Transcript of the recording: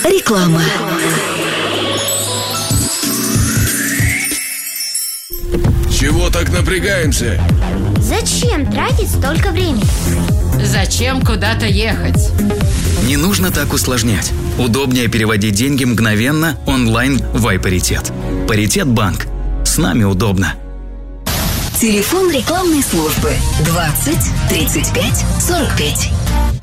Реклама. Чего так напрягаемся? Зачем тратить столько времени? Зачем куда-то ехать? Не нужно так усложнять. Удобнее переводить деньги мгновенно онлайн в iParitet. Паритет Банк. С нами удобно. Телефон рекламной службы 20 35 45.